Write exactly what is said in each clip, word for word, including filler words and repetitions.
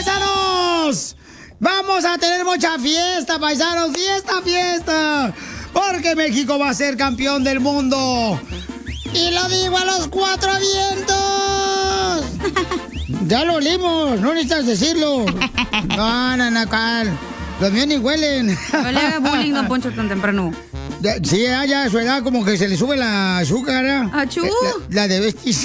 paisanos! Vamos a tener mucha fiesta, paisanos. Fiesta, fiesta. Porque México va a ser campeón del mundo. Y lo digo a los cuatro vientos. Ya lo olimos, no necesitas decirlo. No, no, no, cal. Los míos ni huelen. No le haga bullying, don Poncho, tan temprano. Ya, sí, ya, ya a su edad como que se le sube la azúcar. ¿eh? ¡Achú! La, la de vestis.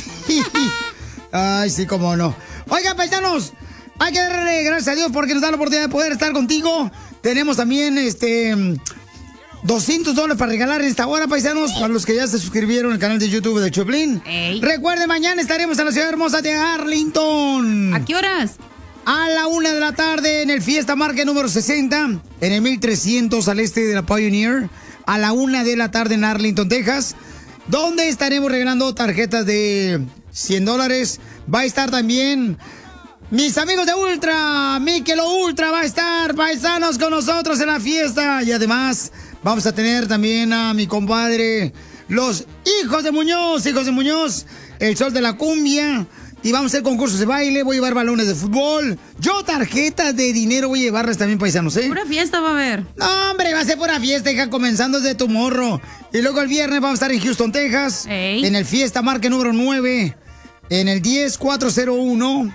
Ay, sí, cómo no. Oiga, paisanos, hay que darle gracias a Dios porque nos da la oportunidad de poder estar contigo. Tenemos también, este... doscientos dólares para regalar en esta hora, paisanos, para los que ya se suscribieron al canal de YouTube de Choplin. Ey. Recuerden, mañana estaremos en la ciudad hermosa de Arlington. ¿A qué horas? A la una de la tarde en el Fiesta Market número sesenta, en el mil trescientos al este de la Pioneer. A la una de la tarde en Arlington, Texas, donde estaremos regalando tarjetas de cien dólares. Va a estar también mis amigos de Ultra, Michelob Ultra va a estar, paisanos, con nosotros en la fiesta. Y además vamos a tener también a mi compadre, los hijos de Muñoz, hijos de Muñoz, el sol de la cumbia. Y vamos a hacer concursos de baile, voy a llevar balones de fútbol. Yo tarjetas de dinero voy a llevarles también, paisanos, ¿eh? Pura fiesta va a haber. No, hombre, va a ser pura fiesta, hija, comenzando desde tu morro. Y luego el viernes vamos a estar en Houston, Texas. Ey. En el Fiesta Market número nueve, en el diez cuatro cero uno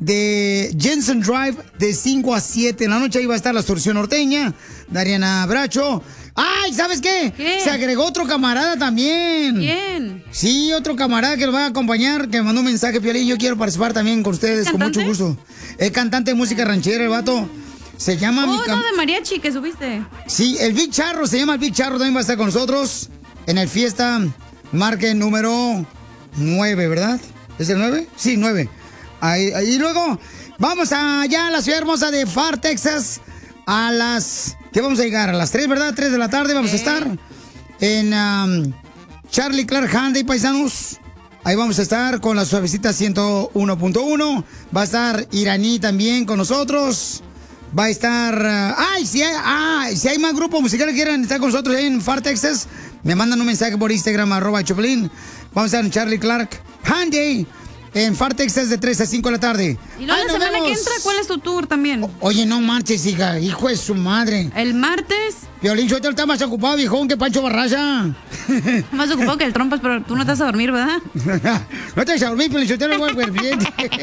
de Jensen Drive, de cinco a siete en la noche. Ahí va a estar la Extorsión Norteña, Dariana Bracho. ¡Ay! ¿Sabes qué? ¿Qué? Se agregó otro camarada también. ¿Quién? Sí, otro camarada que nos va a acompañar, que me mandó un mensaje, Piolín. Yo quiero participar también con ustedes, con mucho gusto. Es cantante de música ranchera, el vato. Se llama... Oh, mi cam... no, de mariachi que subiste. Sí, el Big Charro, se llama el Big Charro, también va a estar con nosotros en el Fiesta Market número nueve, ¿verdad? ¿Es el nueve? Sí, nueve. Ahí, ahí. Y luego vamos allá a la ciudad hermosa de Far, Texas, a las... ¿Qué vamos a llegar? A las tres, ¿verdad? tres de la tarde vamos eh. a estar en um, Charlie Clark Hyundai, paisanos. Ahí vamos a estar con la suavecita ciento uno punto uno. Va a estar Iraní también con nosotros. Va a estar... Uh, ¡Ay! Si hay, ah, si hay más grupos musicales que quieran estar con nosotros en Far, Texas, me mandan un mensaje por Instagram, arroba Choplin. Vamos a estar en Charlie Clark Hyundai en Far, Texas, de tres a cinco de la tarde. Y luego Ay, la semana vemos. que entra, ¿cuál es tu tour también? O, oye, no marches, hija, hijo de su madre. ¿El martes? Piolín Sotelo está más ocupado, viejón, que Pancho Barraza. Más ocupado que el Trompas, pero tú no te vas a dormir, ¿verdad? No te vas a dormir, Piolín Sotelo, voy a bien.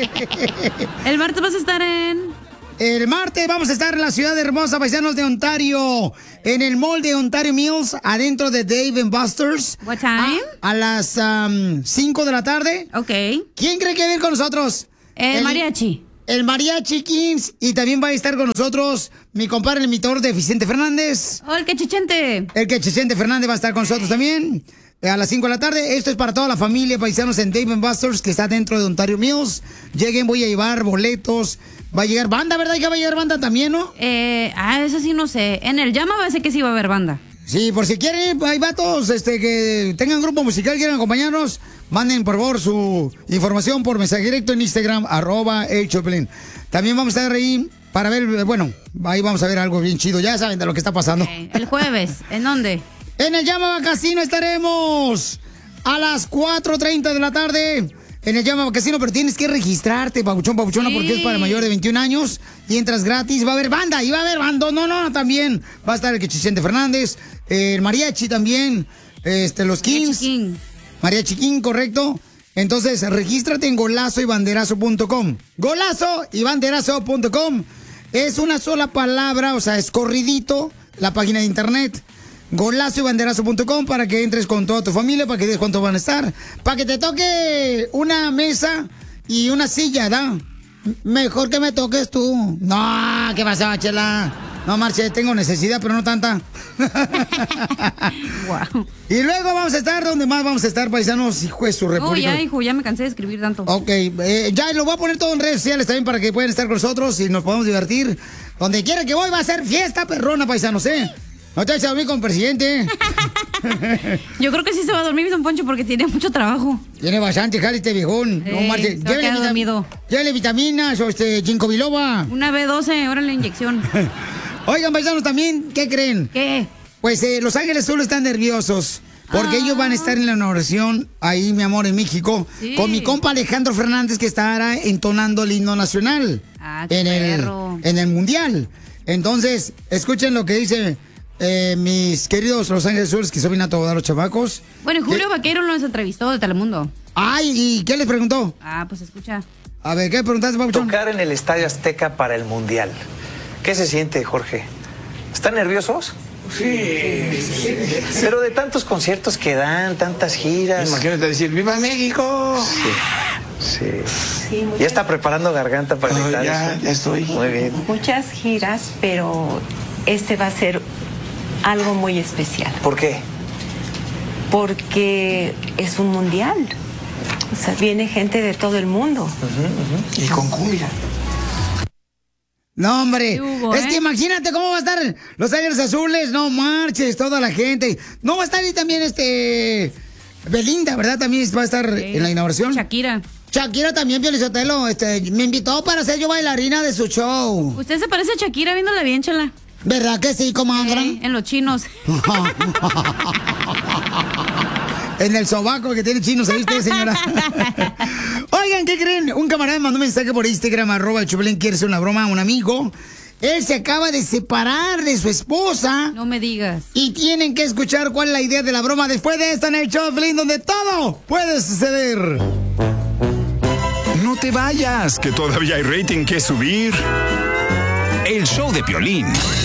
El martes vas a estar en... El martes vamos a estar en la ciudad hermosa, paisanos de Ontario, en el mall de Ontario Mills, adentro de Dave and Buster's. What time? A, a las um, cinco de la tarde. Ok. ¿Quién cree que viene con nosotros? El, el mariachi. El Mariachi Kings. Y también va a estar con nosotros mi compadre, el imitador de Vicente Fernández. Oh, el Quechichente. El Quechichente Fernández va a estar con nosotros también. A las cinco de la tarde. Esto es para toda la familia, paisanos, en Dave and Buster's, que está dentro de Ontario Mills. Lleguen, voy a llevar boletos. Va a llegar banda, ¿verdad? Que va a llegar banda también, ¿no? Eh, ah, eso sí no sé. En el Llama va a ser que sí va a haber banda. Sí, por si quieren, hay vatos este, que tengan grupo musical, quieren acompañarnos, manden por favor su información por mensaje directo en Instagram, arroba el Choplin. También vamos a estar ahí para ver, bueno, ahí vamos a ver algo bien chido, ya saben de lo que está pasando. Okay. El jueves, ¿en dónde? En el Llama Casino estaremos a las cuatro treinta de la tarde. En el Llama Casino, pero tienes que registrarte, papuchón, papuchona, sí, porque es para mayor de veintiún años y entras gratis. Va a haber banda, y va a haber banda, no, no, también. Va a estar el Quechichente Fernández, eh, el Mariachi también, este, los Kings. Mariachi King. Mariachi King, correcto. Entonces, regístrate en golazo y banderazo punto com. golazo y banderazo punto com. Es una sola palabra, o sea, es corridito la página de internet. golazo y banderazo punto com para que entres con toda tu familia, para que des cuánto van a estar, para que te toque una mesa y una silla, ¿da? Mejor que me toques tú. No, ¿qué pasa, Chela? No, Marche, tengo necesidad, pero no tanta. Wow. Y luego vamos a estar, ¿dónde más vamos a estar, paisanos? Hijo de su república. Oh, ya, hijo, ya me cansé de escribir tanto. Ok, eh, ya lo voy a poner todo en redes sociales también para que puedan estar con nosotros y nos podamos divertir. Donde quiera que voy va a ser fiesta perrona, paisanos, ¿eh? No te vas a dormir con el presidente. Yo creo que sí se va a dormir, don Poncho, porque tiene mucho trabajo. Tiene bastante, jale este viejón. Eh, no, Marce. Llévele, vitam dormido. Llévele vitaminas o este ginkgo biloba. Una B doce, ahora la inyección. Oigan, paisanos, también, ¿qué creen? ¿Qué? Pues eh, Los Ángeles solo están nerviosos. Porque ah. ellos van a estar en la inauguración ahí, mi amor, en México. Sí. Con mi compa Alejandro Fernández, que estará entonando el himno nacional. Ah, en, el, perro. en el Mundial. Entonces, escuchen lo que dice eh, mis queridos Los Ángeles Azules, que son bien a todos los chamacos. Bueno, Julio ¿Qué? Vaquero nos entrevistó de Telemundo. Ay, ¿y qué les preguntó? Ah, pues escucha. A ver, ¿qué preguntaste, Pabuchón? Tocar en el Estadio Azteca para el Mundial. ¿Qué se siente, Jorge? ¿Están nerviosos? Sí. Pero de tantos conciertos que dan, tantas giras. Imagínate decir, ¡Viva México! Sí, sí. ¿Ya está preparando garganta para Oh, gritar ya, eso? ya estoy. Muy bien. Muchas giras, pero este va a ser algo muy especial. ¿Por qué? Porque es un mundial. O sea, viene gente de todo el mundo. Uh-huh, uh-huh. Y con cumbia. No, hombre, Hugo, es ¿eh? que imagínate cómo va a estar Los Ángeles Azules, no marches, toda la gente. No va a estar ahí también este Belinda, ¿verdad? También va a estar Sí. en la inauguración. Shakira. Shakira también, Pio Lizotelo, este, me invitó para ser yo bailarina de su show. Usted se parece a Shakira viéndola bien, chela. ¿Verdad que sí, comadre? Sí, en los chinos. En el sobaco que tiene chinos ahí usted, señora. Oigan, ¿qué creen? Un camarada me mandó un mensaje por Instagram, arroba el Chupelín, quiere hacer una broma a un amigo. Él se acaba de separar de su esposa. No me digas. Y tienen que escuchar cuál es la idea de la broma después de esta en el show de Piolín, donde todo puede suceder. No te vayas, que todavía hay rating que subir. El show de Piolín.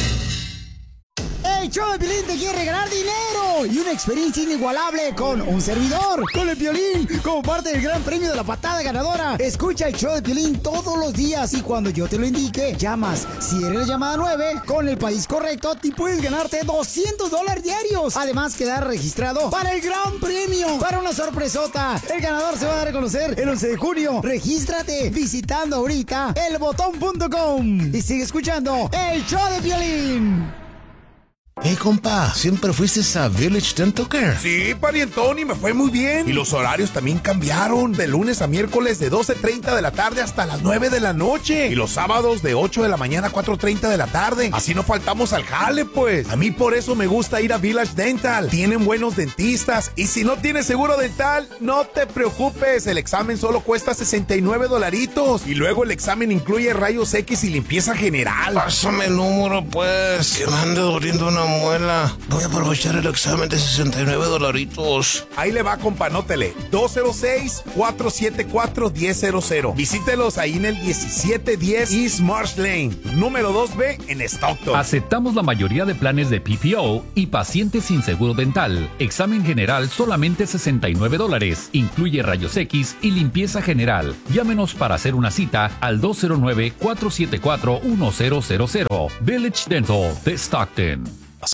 El show de Piolín te quiere regalar dinero y una experiencia inigualable con un servidor, con el Piolín, como parte del gran premio de la patada ganadora. Escucha el show de Piolín todos los días y cuando yo te lo indique, llamas. Si eres la llamada nueve, con el país correcto, y puedes ganarte doscientos dólares diarios. Además, quedar registrado para el gran premio, para una sorpresota. El ganador se va a dar a conocer el once de junio. Regístrate visitando ahorita el botón punto com y sigue escuchando el show de Piolín. Hey, compa, ¿siempre fuiste a Village Dental Care? Sí, parientón, y me fue muy bien. Y los horarios también cambiaron. De lunes a miércoles de doce treinta de la tarde hasta las nueve de la noche. Y los sábados de ocho de la mañana a cuatro treinta de la tarde. Así no faltamos al jale, pues. A mí por eso me gusta ir a Village Dental. Tienen buenos dentistas. Y si no tienes seguro dental, no te preocupes. El examen solo cuesta sesenta y nueve dolaritos. Y luego el examen incluye rayos X y limpieza general. Pásame el número, pues. Que me ande doliendo una muela. Voy a aprovechar el examen de sesenta y nueve dolaritos. Ahí le va, compa, anótele. dos cero seis, cuatro siete cuatro, uno cero cero cero. Visítelos ahí en el diecisiete diez East Marsh Lane, número dos B en Stockton. Aceptamos la mayoría de planes de P P O y pacientes sin seguro dental. Examen general solamente sesenta y nueve dólares. Incluye rayos X y limpieza general. Llámenos para hacer una cita al dos cero nueve, cuatro siete cuatro, uno cero cero cero. Village Dental de Stockton.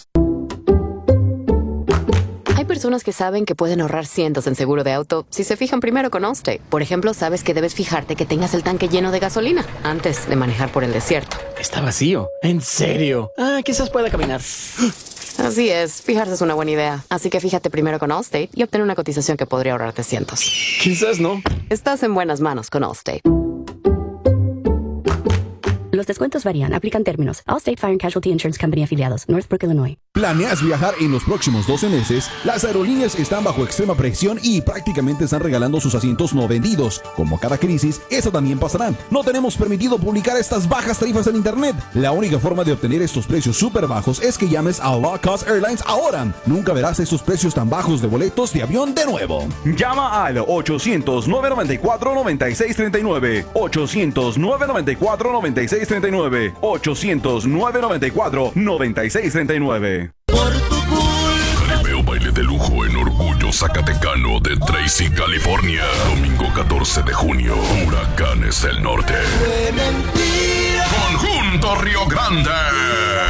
Hay personas que saben que pueden ahorrar cientos en seguro de auto si se fijan primero con Allstate. Por ejemplo, sabes que debes fijarte que tengas el tanque lleno de gasolina antes de manejar por el desierto. Está vacío. ¿En serio? Ah, quizás pueda caminar. Así es, fijarse es una buena idea. Así que fíjate primero con Allstate y obtén una cotización que podría ahorrarte cientos. Quizás no. Estás en buenas manos con Allstate. Los descuentos varían. Aplican términos. Allstate Fire and Casualty Insurance Company afiliados. Northbrook, Illinois. ¿Planeas viajar en los próximos doce meses? Las aerolíneas están bajo extrema presión y prácticamente están regalando sus asientos no vendidos. Como cada crisis, eso también pasará. No tenemos permitido publicar estas bajas tarifas en internet. La única forma de obtener estos precios súper bajos es que llames a Low Cost Airlines ahora. Nunca verás estos precios tan bajos de boletos de avión de nuevo. Llama al ochocientos, nueve noventa y cuatro, noventa y seis treinta y nueve. ochocientos, nueve noventa y cuatro, noventa y seis treinta y nueve. ochocientos, nueve noventa y cuatro, noventa y seis treinta y nueve. Jaripeo baile de lujo en Orgullo Zacatecano de Tracy, California. Domingo catorce de junio. Huracanes del Norte. Conjunto Río Grande.